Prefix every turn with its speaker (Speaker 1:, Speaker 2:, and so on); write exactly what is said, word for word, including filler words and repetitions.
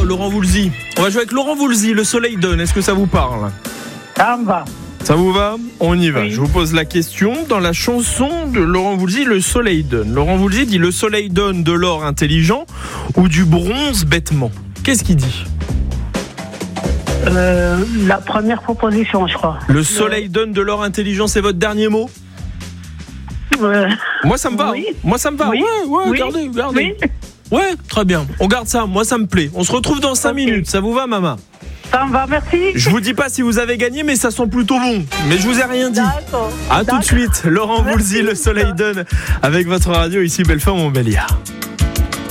Speaker 1: Laurent Voulzy. On va jouer avec Laurent Voulzy, Le Soleil donne. Est-ce que ça vous parle ?
Speaker 2: Ça me va.
Speaker 1: Ça vous va ? On y va.
Speaker 2: Oui.
Speaker 1: Je vous pose la question. Dans la chanson de Laurent Voulzy, Le Soleil donne. Laurent Voulzy dit « Le soleil donne de l'or intelligent ou du bronze bêtement ». Qu'est-ce qu'il dit ?
Speaker 2: Euh, la première proposition, je crois.
Speaker 1: Le soleil donne de l'or intelligent, c'est votre dernier mot ?
Speaker 2: Euh,
Speaker 1: Moi, ça me va.
Speaker 2: Oui.
Speaker 1: hein. Moi, ça me va.
Speaker 2: Oui.
Speaker 1: Ouais, ouais,
Speaker 2: Oui.
Speaker 1: gardez, gardez.
Speaker 2: Oui,
Speaker 1: Ouais, très bien. On garde ça. Moi, ça me plaît. On se retrouve dans cinq
Speaker 2: Ok.
Speaker 1: minutes. Ça vous va, maman ?
Speaker 2: ça me va, merci.
Speaker 1: Je vous dis pas si vous avez gagné, mais ça sent plutôt bon. Mais je vous ai rien dit.
Speaker 2: D'accord.
Speaker 1: À tout de
Speaker 2: D'accord.
Speaker 1: suite. Laurent
Speaker 2: Merci.
Speaker 1: Voulzy, Le Soleil donne avec votre radio ici Belfort Montbéliard.